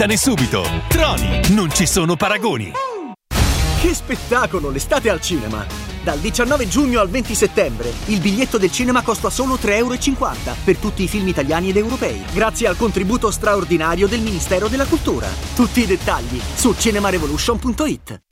Scattane subito! Troni, non ci sono paragoni! Che spettacolo l'estate al cinema! Dal 19 giugno al 20 settembre il biglietto del cinema costa solo 3,50 € per tutti i film italiani ed europei, grazie al contributo straordinario del Ministero della Cultura. Tutti i dettagli su cinemarevolution.it.